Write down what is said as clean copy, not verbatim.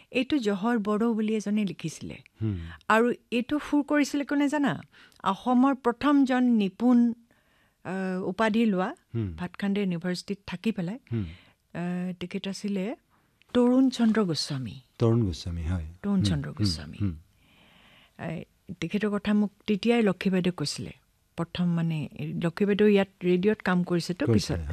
এইটো জহৰ বড়ো বুলি এজনে লিখিছিলে আৰু এইটো সুৰ কৰিছিলে কোনে জানা অসমৰ প্ৰথমজন নিপুণ উপাধি লোৱা ভাতখাণ্ডে ইউনিভাৰ্চিটিত থাকি পেলাই তেখেত আছিলে তৰুণ চন্দ্ৰ গোস্বামী হয় তৰুণ চন্দ্ৰ গোস্বামী তেখেতৰ কথা মোক তেতিয়াই লক্ষী বাইদেউ কৈছিলে প্ৰথম মানে লক্ষী বাইদেউ ইয়াত ৰেডিঅ'ত কাম কৰিছেতো পিছত